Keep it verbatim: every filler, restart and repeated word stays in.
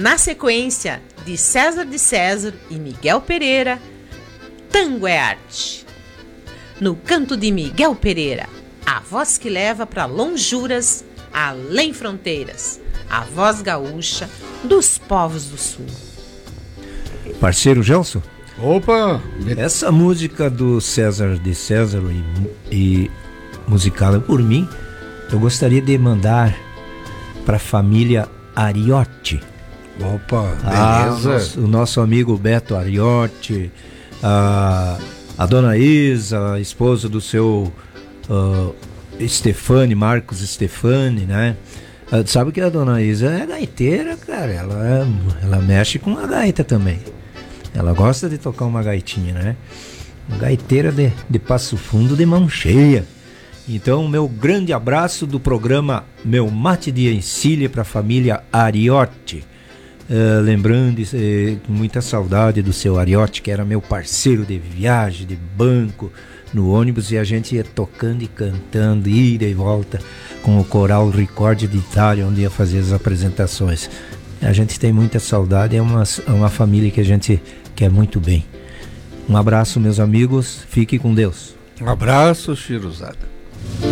Na sequência, de César de César e Miguel Pereira, Tango é Arte. No canto de Miguel Pereira, a voz que leva para lonjuras, além fronteiras, a voz gaúcha dos povos do sul. Parceiro Gelson? Opa! Essa música do César de César e, e musicada por mim, eu gostaria de mandar para a família Ariotti. Opa, beleza. Ah, o, nosso, o nosso amigo Beto Ariotti, a, a dona Isa, a esposa do seu uh, Stefani, Marcos Stefani, né? Uh, sabe que a dona Isa é gaiteira, cara. Ela, é, ela mexe com a gaita também. Ela gosta de tocar uma gaitinha, né? Uma gaiteira de, de Passo Fundo, de mão cheia. Então, meu grande abraço do programa Meu Mate de Encilha para a família Ariotti. Uh, lembrando, uh, com muita saudade do seu Ariotti, que era meu parceiro de viagem, de banco, no ônibus, e a gente ia tocando e cantando, ida e volta, com o coral Ricordi de Itália, onde ia fazer as apresentações. A gente tem muita saudade, é uma, é uma família que a gente quer muito bem. Um abraço, meus amigos, fique com Deus. Um abraço, Chiruzada.